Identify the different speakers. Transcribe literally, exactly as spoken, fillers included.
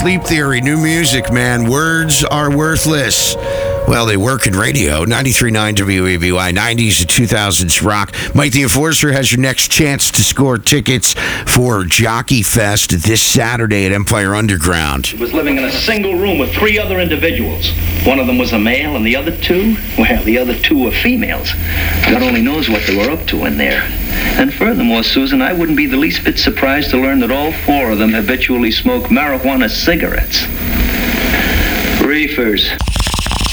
Speaker 1: Sleep Theory, new music, man. Words are worthless. Well, they work in radio. ninety-three point nine W A B Y, nineties and two thousands rock. Mike the Enforcer has your next chance to score tickets for Jockey Fest this Saturday at Empire Underground.
Speaker 2: He was living in a single room with three other individuals. One of them was a male, and the other two, well, the other two were females. God only knows what they were up to in there. And furthermore, Susan, I wouldn't be the least bit surprised to learn that all four of them habitually smoke marijuana cigarettes. Reefers.